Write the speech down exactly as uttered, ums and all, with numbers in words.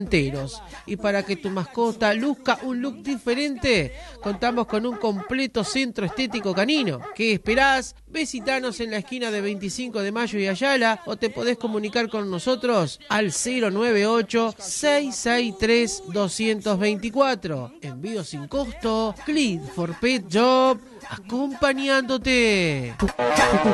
enteros. Y para que tu mascota luzca un look diferente, contamos con un completo centro estético canino. ¿Qué esperás? Visitanos en la esquina de veinticinco de mayo y Ayala, o te podés comunicar con nosotros al cero nueve ocho, seis seis tres, dos dos cuatro. Envío sin costo. Clean for Pet Shop, acompañándote.